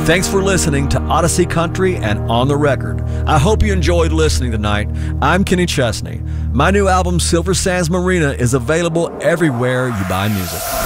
Thanks for listening to Odyssey Country and On the Record. I hope you enjoyed listening tonight. I'm Kenny Chesney. My new album, Silver Sands Marina, is available everywhere you buy music.